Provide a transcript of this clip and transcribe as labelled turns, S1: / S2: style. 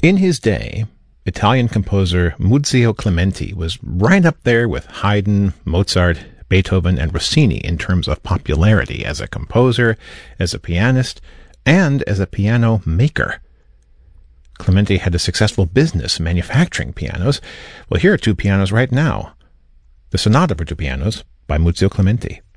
S1: In his day, Italian composer Muzio Clementi was right up there with Haydn, Mozart, Beethoven, and Rossini in terms of popularity as a composer, as a pianist, and as a piano maker. Clementi had a successful business manufacturing pianos. Well, here are two pianos right now. The Sonata for Two Pianos by Muzio Clementi.